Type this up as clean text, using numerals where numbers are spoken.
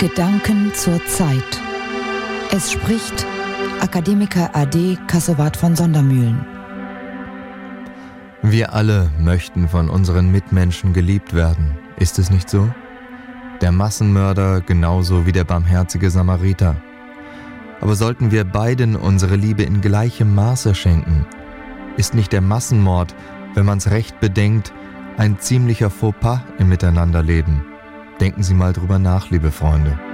Gedanken zur Zeit. Es spricht Akademiker AD Kassewart von Sondermühlen. Wir alle möchten von unseren Mitmenschen geliebt werden. Ist es nicht so? Der Massenmörder genauso wie der barmherzige Samariter. Aber sollten wir beiden unsere Liebe in gleichem Maße schenken? Ist nicht der Massenmord, wenn man's recht bedenkt, ein ziemlicher Fauxpas im Miteinanderleben? Denken Sie mal drüber nach, liebe Freunde.